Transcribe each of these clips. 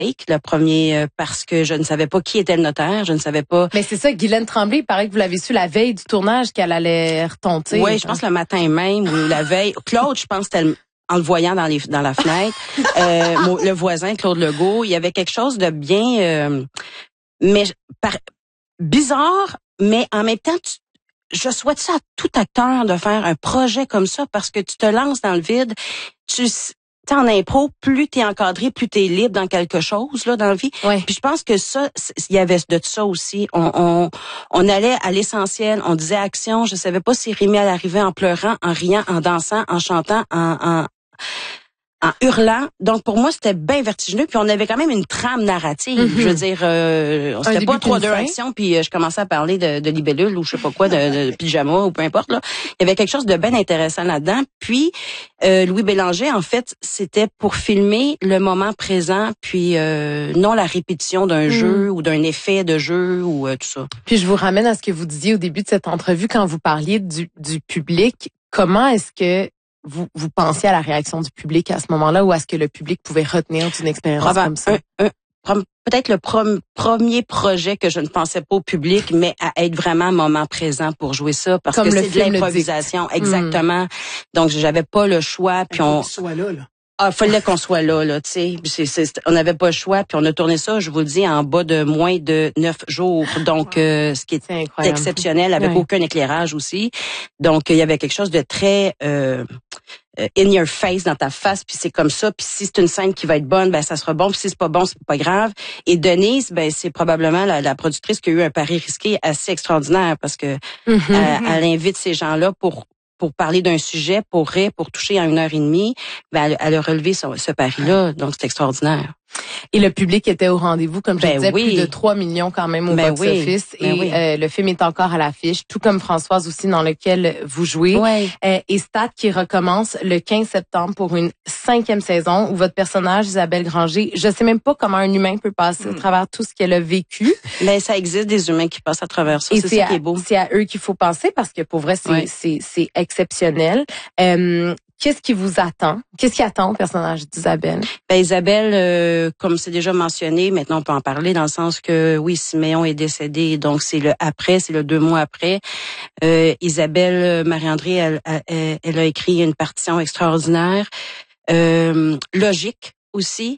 Le premier, parce que je ne savais pas qui était le notaire, je ne savais pas. Mais c'est ça, Guylaine Tremblay, il paraît que vous l'avez su la veille du tournage qu'elle allait retentir. Oui, je pense le matin même ou la veille. Claude, je pense c'était en le voyant dans la fenêtre, le voisin Claude Legault, il y avait quelque chose de bien, mais bizarre, mais en même temps, je souhaite ça à tout acteur de faire un projet comme ça parce que tu te lances dans le vide. T'es en impro, plus t'es encadré, plus t'es libre dans quelque chose là dans la vie. Ouais. Puis je pense que ça, il y avait de ça aussi. On allait à l'essentiel. On disait action. Je savais pas si Rémi allait arriver en pleurant, en riant, en dansant, en chantant, en hurlant. Donc, pour moi, c'était bien vertigineux. Puis, on avait quand même une trame narrative. Mm-hmm. Je veux dire, c'était pas 3-2 actions. Puis, je commençais à parler de libellule ou je sais pas quoi, de pyjama ou peu importe. Là. Il y avait quelque chose de bien intéressant là-dedans. Puis, Louis Bélanger, en fait, c'était pour filmer le moment présent, puis non la répétition d'un jeu ou d'un effet de jeu ou tout ça. Puis, je vous ramène à ce que vous disiez au début de cette entrevue quand vous parliez du public. Comment est-ce que vous pensiez à la réaction du public à ce moment-là ou à ce que le public pouvait retenir d'une expérience comme ça? Peut-être le premier projet que je ne pensais pas au public, mais à être vraiment moment présent pour jouer ça, parce comme que c'est de l'improvisation, exactement. Donc, j'avais pas le choix. Puis on soit là. Fallait qu'on soit là, tu sais. On n'avait pas le choix, puis on a tourné ça, je vous le dis, en bas de moins de 9 jours. Donc, ce qui est exceptionnel, avec aucun éclairage aussi. Donc, il y avait quelque chose de très in your face, dans ta face, puis c'est comme ça. Puis si c'est une scène qui va être bonne, ben ça sera bon. Puis si c'est pas bon, c'est pas grave. Et Denise, ben c'est probablement la productrice qui a eu un pari risqué assez extraordinaire parce que elle invite ces gens-là pour parler d'un sujet, pour rire, pour toucher à 1h30, ben elle a relevé ce pari-là, donc c'est extraordinaire. Et le public était au rendez-vous, comme je disais, plus de 3 millions quand même au box-office. Et le film est encore à l'affiche, tout comme Françoise aussi, dans lequel vous jouez. Et Stat qui recommence le 15 septembre pour une 5e saison où votre personnage, Isabelle Granger, je sais même pas comment un humain peut passer à travers tout ce qu'elle a vécu. Mais ça existe des humains qui passent à travers ça, c'est ça qui est beau. C'est à eux qu'il faut penser parce que pour vrai, c'est exceptionnel. Qu'est-ce qui vous attend? Qu'est-ce qui attend au personnage d'Isabelle? Ben Isabelle, comme c'est déjà mentionné, maintenant on peut en parler dans le sens que oui, Siméon est décédé, donc c'est le 2 mois après. Isabelle Marie-André, elle a écrit une partition extraordinaire, logique aussi.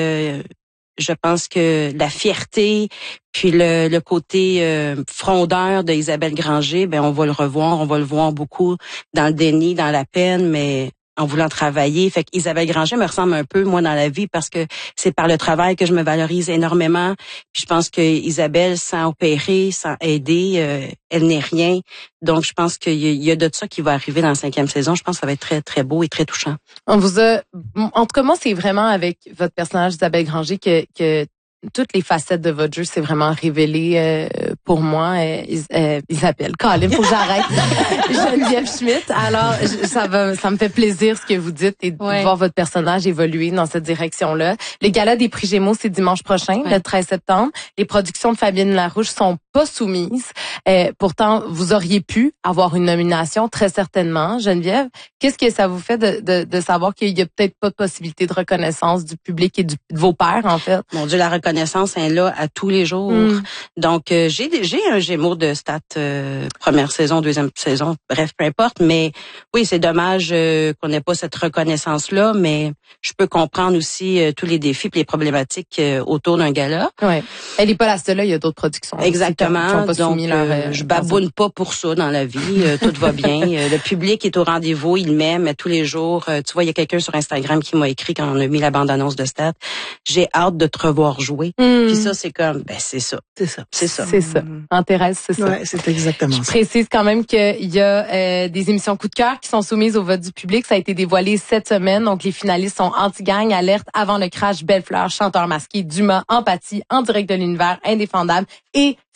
Je pense que la fierté puis le côté frondeur d'Isabelle Granger, ben on va le voir beaucoup dans le déni, dans la peine, mais en voulant travailler. Fait qu'Isabelle Granger me ressemble un peu, moi, dans la vie, parce que c'est par le travail que je me valorise énormément. Puis je pense que Isabelle, sans opérer, sans aider, elle n'est rien. Donc, je pense qu'il y a de ça qui va arriver dans la 5e saison. Je pense que ça va être très, très beau et très touchant. En tout cas, moi, c'est vraiment avec votre personnage Isabelle Granger que toutes les facettes de votre jeu, c'est vraiment révélé pour moi. Isabelle, Colin, faut que j'arrête. Geneviève Schmidt. Alors, ça me fait plaisir ce que vous dites et de voir votre personnage évoluer dans cette direction-là. Le gala des prix Gémeaux, c'est dimanche prochain, le 13 septembre. Les productions de Fabienne Larouche sont pas soumises. Pourtant, vous auriez pu avoir une nomination, très certainement. Geneviève, qu'est-ce que ça vous fait de savoir qu'il y a peut-être pas de possibilité de reconnaissance du public et de vos pairs, en fait? Mon Dieu, la reconnaissance est là à tous les jours. Donc, j'ai un Gémeaux de Stat, première saison, 2e saison, bref, peu importe. Mais oui, c'est dommage qu'on n'ait pas cette reconnaissance-là, mais je peux comprendre aussi tous les défis et les problématiques autour d'un gala. Ouais. Elle n'est pas la seule, il y a d'autres productions. Exactement. Pas donc, je baboune pas pour ça dans la vie. Tout va bien. Le public est au rendez-vous, il m'aime tous les jours. Tu vois, il y a quelqu'un sur Instagram qui m'a écrit quand on a mis la bande-annonce de Stat. J'ai hâte de te revoir jouer. Puis ça, c'est comme, c'est ça. C'est ça. En Thérèse, c'est ça. Ouais, c'est exactement ça. Je précise quand même qu'il y a des émissions coup de cœur qui sont soumises au vote du public. Ça a été dévoilé cette semaine. Donc, les finalistes sont Anti-Gang, Alerte, Avant le crash, Belle Fleur, Chanteur masqué, Dumas, Empathie, En direct de l'univers, Indéfendable et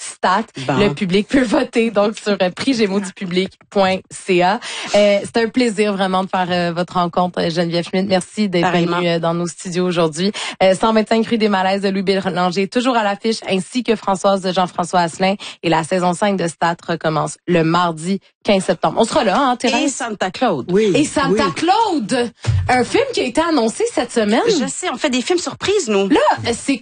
Stat. Bon. Le public peut voter donc sur prixgemeauxdupublic.ca. C'est un plaisir vraiment de faire votre rencontre, Geneviève Schmidt. Merci d'être venue dans nos studios aujourd'hui. 125 rue des Malaises de Louis Bélanger, toujours à l'affiche, ainsi que Françoise de Jean-François Asselin. Et la saison 5 de Stat recommence le mardi 15 septembre. On sera là, hein, Thérèse? Et Santa Claude. Oui. Et Santa Claude! Un film qui a été annoncé cette semaine. Je sais, on fait des films surprises, nous. Là, c'est